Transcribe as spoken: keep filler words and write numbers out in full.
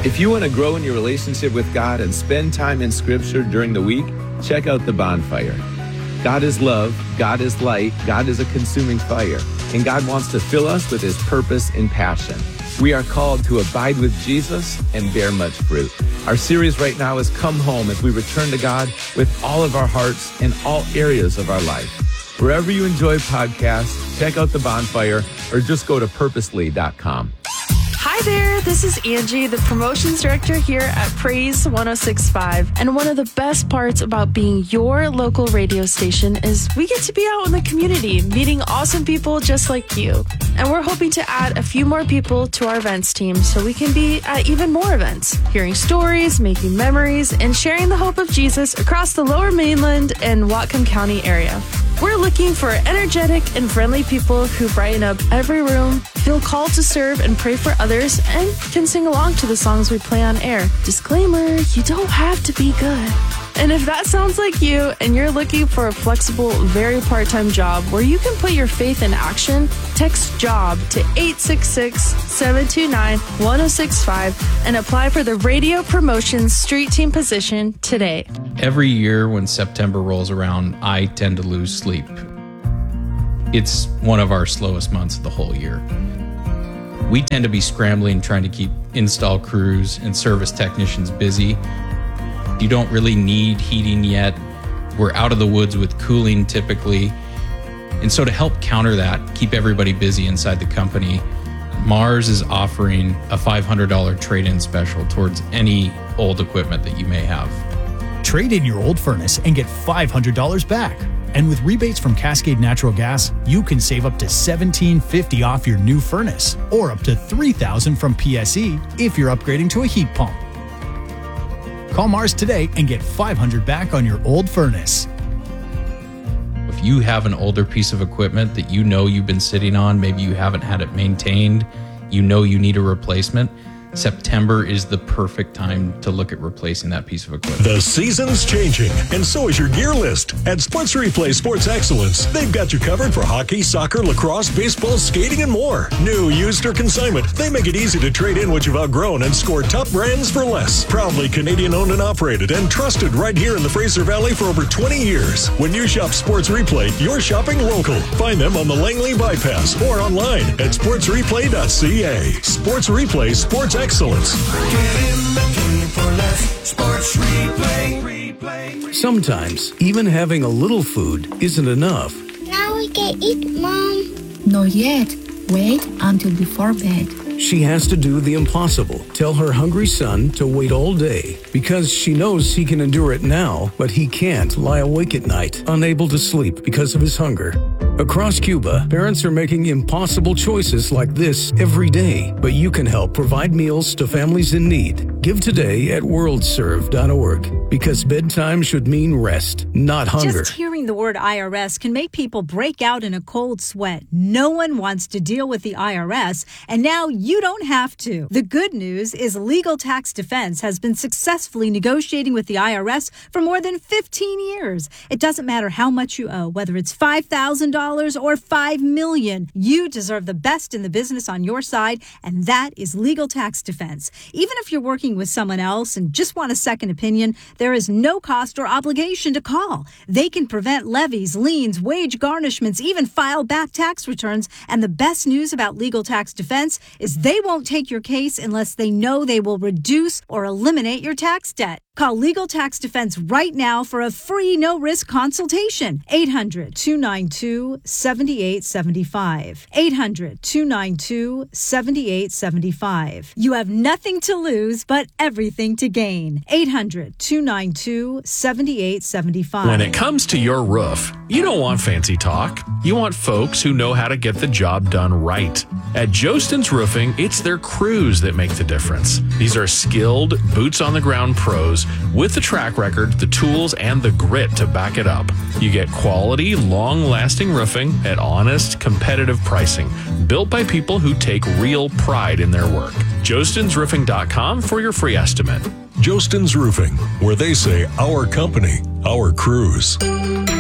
If you want to grow in your relationship with God and spend time in Scripture during the week, check out The Bonfire. God is love, God is light, God is a consuming fire, and God wants to fill us with His purpose and passion. We are called to abide with Jesus and bear much fruit. Our series right now is Come Home as we return to God with all of our hearts in all areas of our life. Wherever you enjoy podcasts, check out The Bonfire or just go to purposely dot com. Hi there, this is Angie, the promotions director here at Praise one oh six point five. And one of the best parts about being your local radio station is we get to be out in the community, meeting awesome people just like you. And we're hoping to add a few more people to our events team so we can be at even more events, hearing stories, making memories, and sharing the hope of Jesus across the Lower Mainland and Whatcom County area. We're looking for energetic and friendly people who brighten up every room, feel called to serve and pray for others, and can sing along to the songs we play on air. Disclaimer, you don't have to be good. And if that sounds like you and you're looking for a flexible, very part-time job where you can put your faith in action, text JOB to eight six six, seven two nine, one oh six five and apply for the radio promotions street team position today. Every year when September rolls around, I tend to lose sleep. It's one of our slowest months of the whole year. We tend to be scrambling, trying to keep install crews and service technicians busy. You don't really need heating yet. We're out of the woods with cooling typically. And so to help counter that, keep everybody busy inside the company, Mars is offering a five hundred dollars trade-in special towards any old equipment that you may have. Trade in your old furnace and get five hundred dollars back. And with rebates from Cascade Natural Gas, you can save up to seventeen fifty off your new furnace, or up to three thousand from P S E if you're upgrading to a heat pump. Call Mars today and get five hundred dollars back on your old furnace. If you have an older piece of equipment that you know you've been sitting on, maybe you haven't had it maintained, you know you need a replacement, September is the perfect time to look at replacing that piece of equipment. The season's changing, and so is your gear list. At Sports Replay Sports Excellence, they've got you covered for hockey, soccer, lacrosse, baseball, skating, and more. New, used, or consignment, they make it easy to trade in what you've outgrown and score top brands for less. Proudly Canadian-owned and operated and trusted right here in the Fraser Valley for over twenty years. When you shop Sports Replay, you're shopping local. Find them on the Langley Bypass or online at sports replay dot c a. Sports Replay Sports Excellence. Sports Replay. Sometimes, even having a little food isn't enough. Now we can eat, Mom. Not yet. Wait until before bed. She has to do the impossible. Tell her hungry son to wait all day because she knows he can endure it now, but he can't lie awake at night, unable to sleep because of his hunger. Across Cuba, parents are making impossible choices like this every day, but you can help provide meals to families in need. Give today at world serve dot org because bedtime should mean rest, not hunger. Just hearing the word I R S can make people break out in a cold sweat. No one wants to deal with the I R S, and now you don't have to. The good news is Legal Tax Defense has been successfully negotiating with the I R S for more than fifteen years. It doesn't matter how much you owe, whether it's five thousand dollars or five million dollars. You deserve the best in the business on your side, and that is Legal Tax Defense. Even if you're working with someone else and just want a second opinion, there is no cost or obligation to call. They can prevent levies, liens, wage garnishments, even file back tax returns. And the best news about Legal Tax Defense is they won't take your case unless they know they will reduce or eliminate your tax debt. Call Legal Tax Defense right now for a free no-risk consultation. eight hundred, two nine two, seven eight seven five. eight hundred, two nine two, seven eight seven five. You have nothing to lose but everything to gain. eight hundred, two nine two, seven eight seven five. When it comes to your roof, you don't want fancy talk. You want folks who know how to get the job done right. At Jostens Roofing, it's their crews that make the difference. These are skilled, boots-on-the-ground pros with the track record, the tools, and the grit to back it up. You get quality, long-lasting roofing at honest, competitive pricing, built by people who take real pride in their work. Jostens Roofing dot com for your free estimate. Jostens Roofing, where they say our company, our crews.